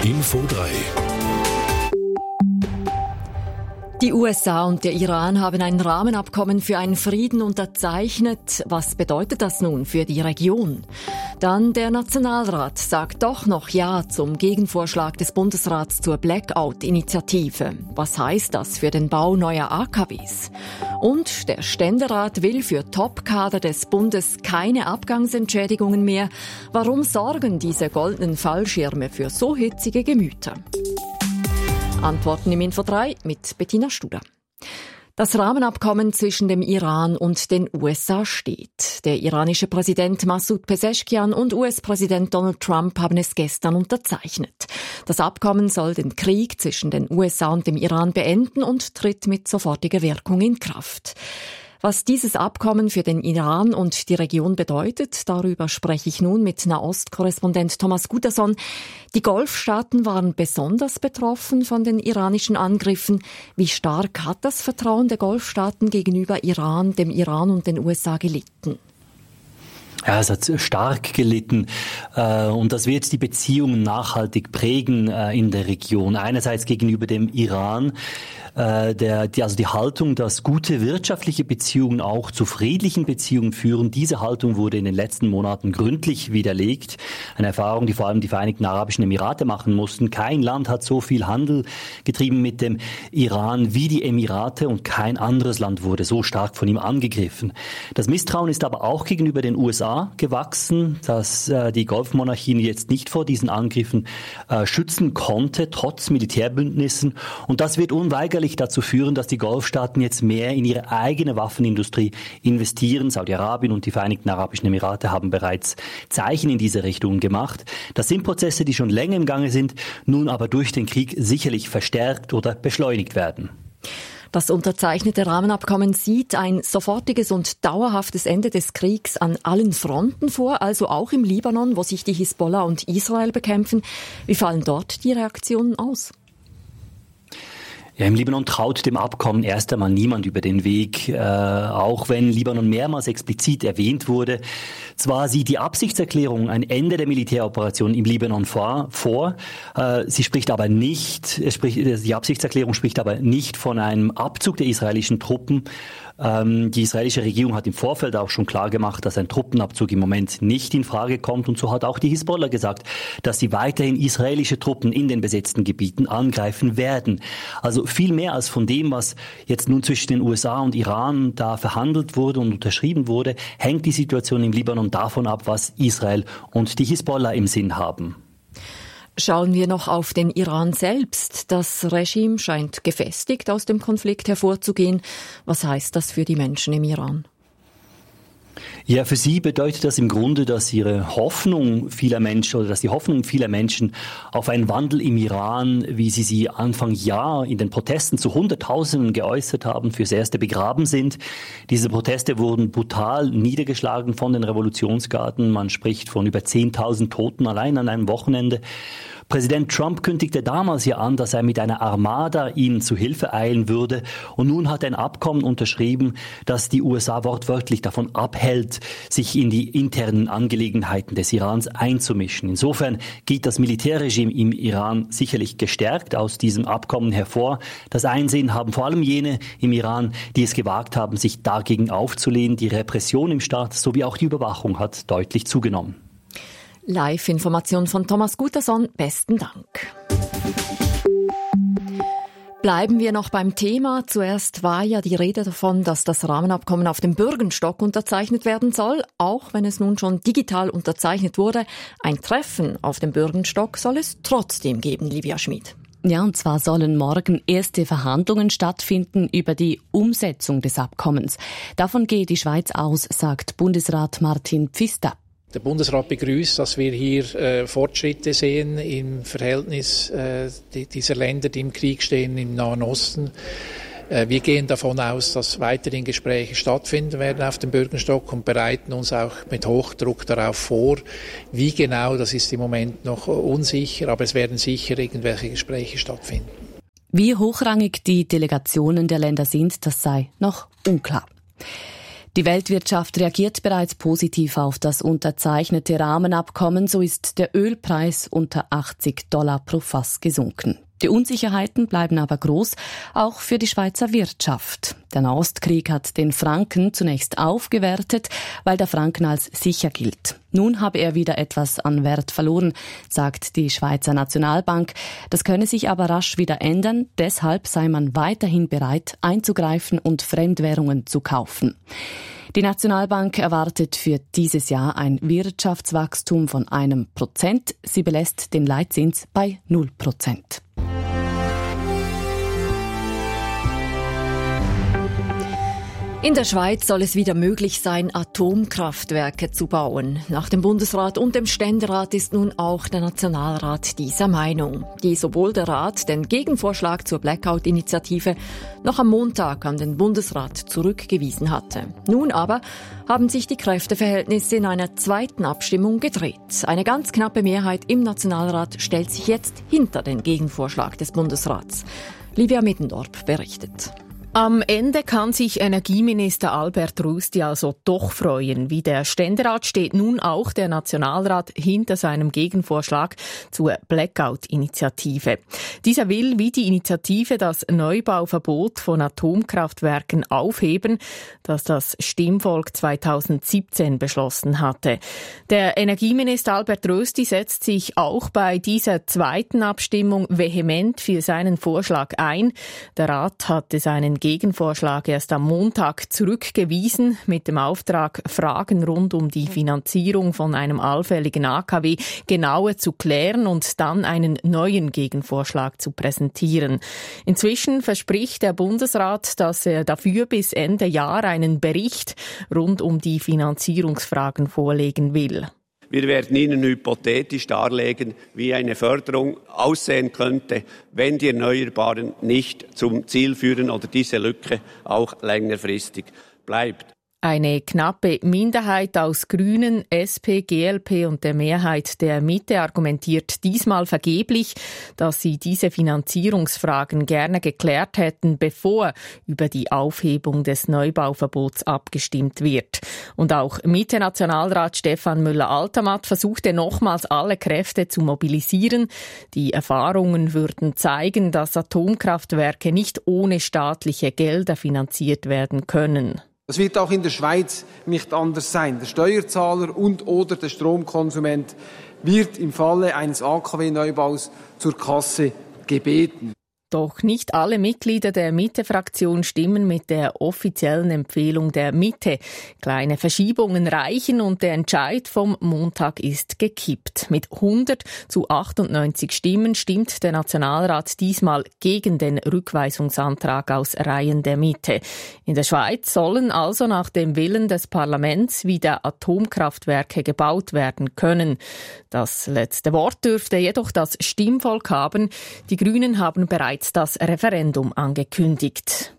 Info 3. Die USA und der Iran haben ein Rahmenabkommen für einen Frieden unterzeichnet. Was bedeutet das nun für die Region? Dann der Nationalrat sagt doch noch Ja zum Gegenvorschlag des Bundesrats zur Blackout-Initiative. Was heißt das für den Bau neuer AKWs? Und der Ständerat will für Top-Kader des Bundes keine Abgangsentschädigungen mehr. Warum sorgen diese goldenen Fallschirme für so hitzige Gemüter? Antworten im Info 3 mit Bettina Studer. Das Rahmenabkommen zwischen dem Iran und den USA steht. Der iranische Präsident Massoud Pezeshkian und US-Präsident Donald Trump haben es gestern unterzeichnet. Das Abkommen soll den Krieg zwischen den USA und dem Iran beenden und tritt mit sofortiger Wirkung in Kraft. Was dieses Abkommen für den Iran und die Region bedeutet, darüber spreche ich nun mit Nahost-Korrespondent Thomas Gutterson. Die Golfstaaten waren besonders betroffen von den iranischen Angriffen. Wie stark hat das Vertrauen der Golfstaaten gegenüber Iran, dem Iran und den USA gelitten? Ja, es hat stark gelitten und das wird die Beziehungen nachhaltig prägen in der Region. Einerseits gegenüber dem Iran, die Haltung, dass gute wirtschaftliche Beziehungen auch zu friedlichen Beziehungen führen. Diese Haltung wurde in den letzten Monaten gründlich widerlegt. Eine Erfahrung, die vor allem die Vereinigten Arabischen Emirate machen mussten. Kein Land hat so viel Handel getrieben mit dem Iran wie die Emirate und kein anderes Land wurde so stark von ihm angegriffen. Das Misstrauen ist aber auch gegenüber den USA gewachsen, dass die Golfmonarchien jetzt nicht vor diesen Angriffen schützen konnte, trotz Militärbündnissen. Und das wird unweigerlich dazu führen, dass die Golfstaaten jetzt mehr in ihre eigene Waffenindustrie investieren. Saudi-Arabien und die Vereinigten Arabischen Emirate haben bereits Zeichen in diese Richtung gemacht. Das sind Prozesse, die schon länger im Gange sind, nun aber durch den Krieg sicherlich verstärkt oder beschleunigt werden. Das unterzeichnete Rahmenabkommen sieht ein sofortiges und dauerhaftes Ende des Kriegs an allen Fronten vor, also auch im Libanon, wo sich die Hisbollah und Israel bekämpfen. Wie fallen dort die Reaktionen aus? Ja, im Libanon traut dem Abkommen erst einmal niemand über den Weg, auch wenn Libanon mehrmals explizit erwähnt wurde. Zwar sieht die Absichtserklärung ein Ende der Militäroperation im Libanon vor, sie spricht aber nicht, die Absichtserklärung spricht aber nicht von einem Abzug der israelischen Truppen. Die israelische Regierung hat im Vorfeld auch schon klar gemacht, dass ein Truppenabzug im Moment nicht in Frage kommt. Und so hat auch die Hisbollah gesagt, dass sie weiterhin israelische Truppen in den besetzten Gebieten angreifen werden. Also viel mehr als von dem, was jetzt nun zwischen den USA und Iran da verhandelt wurde und unterschrieben wurde, hängt die Situation im Libanon davon ab, was Israel und die Hisbollah im Sinn haben. Schauen wir noch auf den Iran selbst. Das Regime scheint gefestigt aus dem Konflikt hervorzugehen. Was heißt das für die Menschen im Iran? Ja, für sie bedeutet das im Grunde, dass die Hoffnung vieler Menschen auf einen Wandel im Iran, wie sie Anfang Jahr in den Protesten zu Hunderttausenden geäußert haben, fürs Erste begraben sind. Diese Proteste wurden brutal niedergeschlagen von den Revolutionsgarden. Man spricht von über 10.000 Toten allein an einem Wochenende. Präsident Trump kündigte damals ja an, dass er mit einer Armada ihnen zu Hilfe eilen würde. Und nun hat er ein Abkommen unterschrieben, das die USA wortwörtlich davon abhält, sich in die internen Angelegenheiten des Irans einzumischen. Insofern geht das Militärregime im Iran sicherlich gestärkt aus diesem Abkommen hervor. Das Einsehen haben vor allem jene im Iran, die es gewagt haben, sich dagegen aufzulehnen. Die Repression im Staat sowie auch die Überwachung hat deutlich zugenommen. Live-Information von Thomas Gutterson. Besten Dank. Bleiben wir noch beim Thema. Zuerst war ja die Rede davon, dass das Rahmenabkommen auf dem Bürgenstock unterzeichnet werden soll, auch wenn es nun schon digital unterzeichnet wurde. Ein Treffen auf dem Bürgenstock soll es trotzdem geben, Livia Schmid. Ja, und zwar sollen morgen erste Verhandlungen stattfinden über die Umsetzung des Abkommens. Davon gehe die Schweiz aus, sagt Bundesrat Martin Pfister. Der Bundesrat begrüßt, dass wir hier Fortschritte sehen im Verhältnis dieser Länder, die im Krieg stehen, im Nahen Osten. Wir gehen davon aus, dass weiterhin Gespräche stattfinden werden auf dem Bürgenstock und bereiten uns auch mit Hochdruck darauf vor. Wie genau, das ist im Moment noch unsicher, aber es werden sicher irgendwelche Gespräche stattfinden. Wie hochrangig die Delegationen der Länder sind, das sei noch unklar. Die Weltwirtschaft reagiert bereits positiv auf das unterzeichnete Rahmenabkommen. So ist der Ölpreis unter $80 pro Fass gesunken. Die Unsicherheiten bleiben aber groß, auch für die Schweizer Wirtschaft. Der Nahostkrieg hat den Franken zunächst aufgewertet, weil der Franken als sicher gilt. Nun habe er wieder etwas an Wert verloren, sagt die Schweizer Nationalbank. Das könne sich aber rasch wieder ändern. Deshalb sei man weiterhin bereit, einzugreifen und Fremdwährungen zu kaufen. Die Nationalbank erwartet für dieses Jahr ein Wirtschaftswachstum von 1%. Sie belässt den Leitzins bei 0%. In der Schweiz soll es wieder möglich sein, Atomkraftwerke zu bauen. Nach dem Bundesrat und dem Ständerat ist nun auch der Nationalrat dieser Meinung, die sowohl der Rat den Gegenvorschlag zur Blackout-Initiative noch am Montag an den Bundesrat zurückgewiesen hatte. Nun aber haben sich die Kräfteverhältnisse in einer zweiten Abstimmung gedreht. Eine ganz knappe Mehrheit im Nationalrat stellt sich jetzt hinter den Gegenvorschlag des Bundesrats. Livia Middendorp berichtet. Am Ende kann sich Energieminister Albert Rösti also doch freuen. Wie der Ständerat steht nun auch der Nationalrat hinter seinem Gegenvorschlag zur Blackout-Initiative. Dieser will, wie die Initiative, das Neubauverbot von Atomkraftwerken aufheben, das das Stimmvolk 2017 beschlossen hatte. Der Energieminister Albert Rösti setzt sich auch bei dieser zweiten Abstimmung vehement für seinen Vorschlag ein. Der Rat hatte seinen Gegenvorschlag erst am Montag zurückgewiesen mit dem Auftrag, Fragen rund um die Finanzierung von einem allfälligen AKW genauer zu klären und dann einen neuen Gegenvorschlag zu präsentieren. Inzwischen verspricht der Bundesrat, dass er dafür bis Ende Jahr einen Bericht rund um die Finanzierungsfragen vorlegen will. Wir werden Ihnen hypothetisch darlegen, wie eine Förderung aussehen könnte, wenn die Erneuerbaren nicht zum Ziel führen oder diese Lücke auch längerfristig bleibt. Eine knappe Minderheit aus Grünen, SP, GLP und der Mehrheit der Mitte argumentiert diesmal vergeblich, dass sie diese Finanzierungsfragen gerne geklärt hätten, bevor über die Aufhebung des Neubauverbots abgestimmt wird. Und auch Mitte-Nationalrat Stefan Müller-Altermatt versuchte nochmals alle Kräfte zu mobilisieren. Die Erfahrungen würden zeigen, dass Atomkraftwerke nicht ohne staatliche Gelder finanziert werden können. Das wird auch in der Schweiz nicht anders sein. Der Steuerzahler und/oder der Stromkonsument wird im Falle eines AKW-Neubaus zur Kasse gebeten. Doch nicht alle Mitglieder der Mitte-Fraktion stimmen mit der offiziellen Empfehlung der Mitte. Kleine Verschiebungen reichen und der Entscheid vom Montag ist gekippt. Mit 100-98 Stimmen stimmt der Nationalrat diesmal gegen den Rückweisungsantrag aus Reihen der Mitte. In der Schweiz sollen also nach dem Willen des Parlaments wieder Atomkraftwerke gebaut werden können. Das letzte Wort dürfte jedoch das Stimmvolk haben. Die Grünen haben bereits das Referendum angekündigt.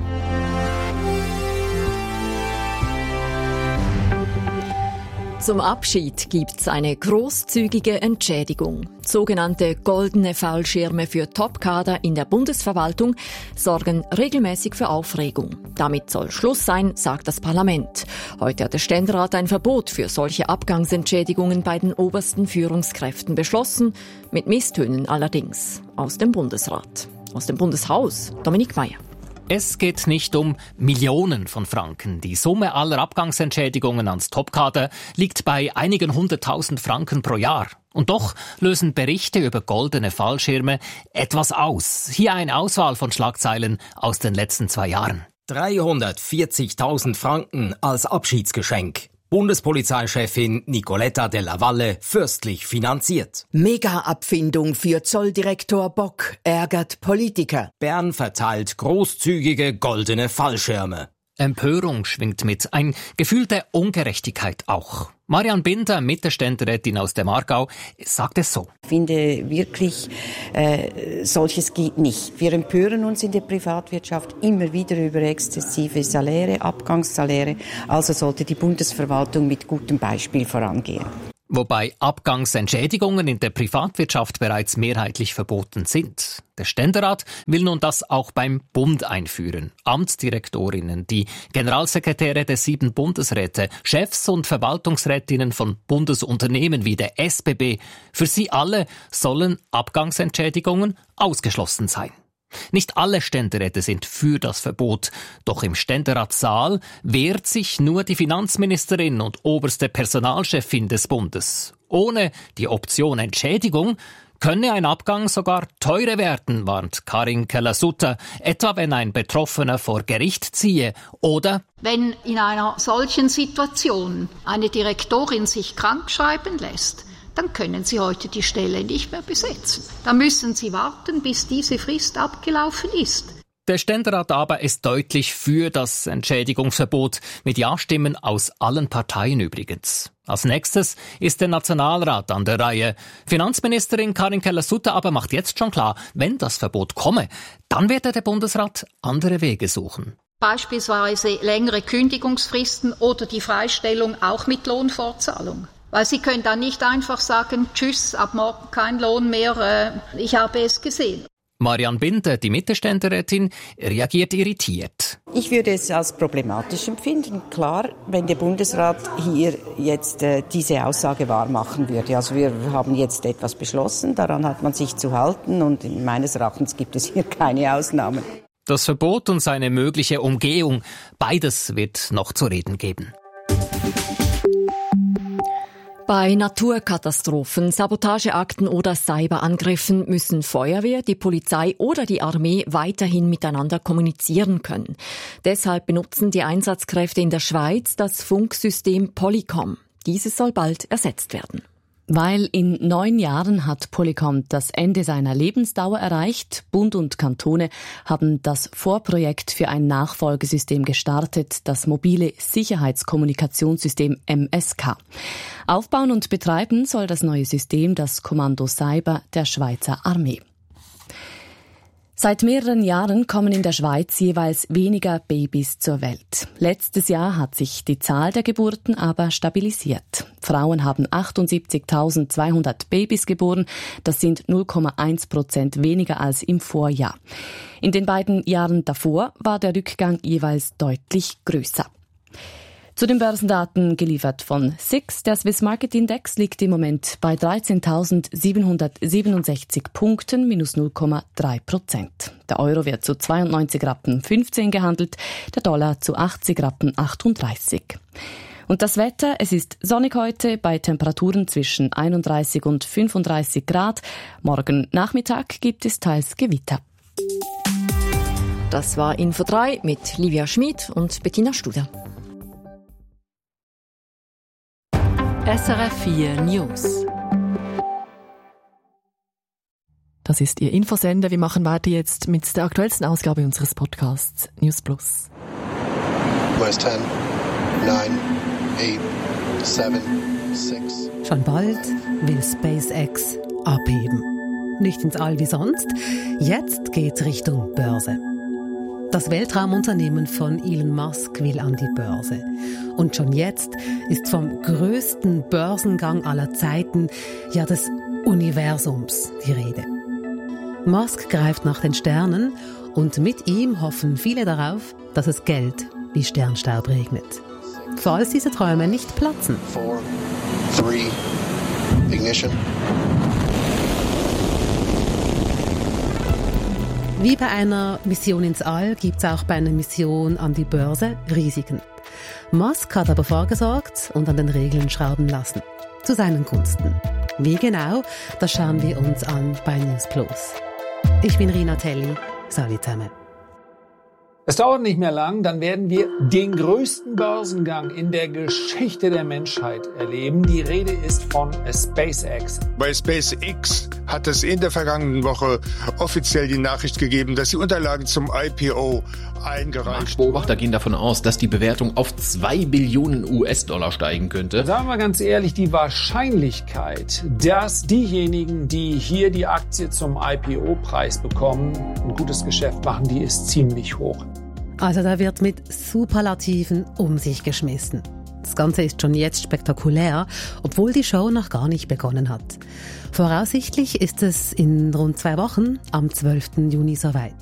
Zum Abschied gibt's eine großzügige Entschädigung. Sogenannte goldene Fallschirme für Topkader in der Bundesverwaltung sorgen regelmäßig für Aufregung. Damit soll Schluss sein, sagt das Parlament. Heute hat der Ständerat ein Verbot für solche Abgangsentschädigungen bei den obersten Führungskräften beschlossen, mit Misstönen allerdings. Aus dem Bundesrat. Aus dem Bundeshaus, Dominik Meyer. Es geht nicht um Millionen von Franken. Die Summe aller Abgangsentschädigungen ans Topkader liegt bei einigen 100.000 Franken pro Jahr. Und doch lösen Berichte über goldene Fallschirme etwas aus. Hier eine Auswahl von Schlagzeilen aus den letzten 2 Jahren. 340.000 Franken als Abschiedsgeschenk. Bundespolizeichefin Nicoletta Della Valle fürstlich finanziert. Mega-Abfindung für Zolldirektor Bock ärgert Politiker. Bern verteilt großzügige goldene Fallschirme. Empörung schwingt mit, ein Gefühl der Ungerechtigkeit auch. Marianne Binder, Mittelständerätin aus dem Aargau, sagt es so. Ich finde wirklich, solches geht nicht. Wir empören uns in der Privatwirtschaft immer wieder über exzessive Saläre, Abgangssaläre. Also sollte die Bundesverwaltung mit gutem Beispiel vorangehen. Wobei Abgangsentschädigungen in der Privatwirtschaft bereits mehrheitlich verboten sind. Der Ständerat will nun das auch beim Bund einführen. Amtsdirektorinnen, die Generalsekretäre der 7 Bundesräte, Chefs und Verwaltungsrätinnen von Bundesunternehmen wie der SBB, für sie alle sollen Abgangsentschädigungen ausgeschlossen sein. Nicht alle Ständeräte sind für das Verbot, doch im Ständeratssaal wehrt sich nur die Finanzministerin und oberste Personalchefin des Bundes. Ohne die Option Entschädigung könne ein Abgang sogar teurer werden, warnt Karin Keller-Sutter, etwa wenn ein Betroffener vor Gericht ziehe oder wenn in einer solchen Situation eine Direktorin sich krankschreiben lässt, dann können Sie heute die Stelle nicht mehr besetzen. Da müssen Sie warten, bis diese Frist abgelaufen ist. Der Ständerat aber ist deutlich für das Entschädigungsverbot, mit Ja-Stimmen aus allen Parteien übrigens. Als nächstes ist der Nationalrat an der Reihe. Finanzministerin Karin Keller-Sutter aber macht jetzt schon klar, wenn das Verbot komme, dann werde der Bundesrat andere Wege suchen. Beispielsweise längere Kündigungsfristen oder die Freistellung auch mit Lohnfortzahlung. Weil Sie können dann nicht einfach sagen, tschüss, ab morgen kein Lohn mehr, ich habe es gesehen. Marianne Binder, die Mittelständerätin, reagiert irritiert. Ich würde es als problematisch empfinden. Klar, wenn der Bundesrat hier jetzt diese Aussage wahrmachen würde. Also wir haben jetzt etwas beschlossen, daran hat man sich zu halten und meines Erachtens gibt es hier keine Ausnahmen. Das Verbot und seine mögliche Umgehung, beides wird noch zu reden geben. Bei Naturkatastrophen, Sabotageakten oder Cyberangriffen müssen Feuerwehr, die Polizei oder die Armee weiterhin miteinander kommunizieren können. Deshalb benutzen die Einsatzkräfte in der Schweiz das Funksystem Polycom. Dieses soll bald ersetzt werden. Weil in 9 Jahren hat Polycom das Ende seiner Lebensdauer erreicht. Bund und Kantone haben das Vorprojekt für ein Nachfolgesystem gestartet, das mobile Sicherheitskommunikationssystem MSK. Aufbauen und betreiben soll das neue System das Kommando Cyber der Schweizer Armee. Seit mehreren Jahren kommen in der Schweiz jeweils weniger Babys zur Welt. Letztes Jahr hat sich die Zahl der Geburten aber stabilisiert. Frauen haben 78.200 Babys geboren. Das sind 0,1% weniger als im Vorjahr. In den beiden Jahren davor war der Rückgang jeweils deutlich größer. Zu den Börsendaten geliefert von SIX. Der Swiss Market Index liegt im Moment bei 13.767 Punkten, minus 0,3%. Der Euro wird zu 92,15 Rappen gehandelt, der Dollar zu 80,38 Rappen. Und das Wetter, es ist sonnig heute bei Temperaturen zwischen 31 und 35 Grad. Morgen Nachmittag gibt es teils Gewitter. Das war Info 3 mit Livia Schmid und Bettina Studer. SRF 4 News. Das ist Ihr Infosender. Wir machen weiter jetzt mit der aktuellsten Ausgabe unseres Podcasts News Plus. Minus 10, 9, 8, 7, 6. Schon bald will SpaceX abheben. Nicht ins All wie sonst. Jetzt geht's Richtung Börse. Das Weltraumunternehmen von Elon Musk will an die Börse. Und schon jetzt ist vom größten Börsengang aller Zeiten, ja des Universums, die Rede. Musk greift nach den Sternen und mit ihm hoffen viele darauf, dass es Geld wie Sternstaub regnet. Falls diese Träume nicht platzen. 4, 3, Ignition. Wie bei einer Mission ins All gibt es auch bei einer Mission an die Börse Risiken. Musk hat aber vorgesorgt und an den Regeln schrauben lassen. Zu seinen Gunsten. Wie genau, das schauen wir uns an bei News Plus. Ich bin Rina Telli. Salut zusammen. Es dauert nicht mehr lang, dann werden wir den größten Börsengang in der Geschichte der Menschheit erleben. Die Rede ist von SpaceX. Bei SpaceX hat es in der vergangenen Woche offiziell die Nachricht gegeben, dass die Unterlagen zum IPO eingereicht wurden. Beobachter gehen davon aus, dass die Bewertung auf 2 Billionen US-Dollar steigen könnte. Sagen wir ganz ehrlich, die Wahrscheinlichkeit, dass diejenigen, die hier die Aktie zum IPO-Preis bekommen, ein gutes Geschäft machen, die ist ziemlich hoch. Also da wird mit Superlativen um sich geschmissen. Das Ganze ist schon jetzt spektakulär, obwohl die Show noch gar nicht begonnen hat. Voraussichtlich ist es in rund 2 Wochen, am 12. Juni, soweit.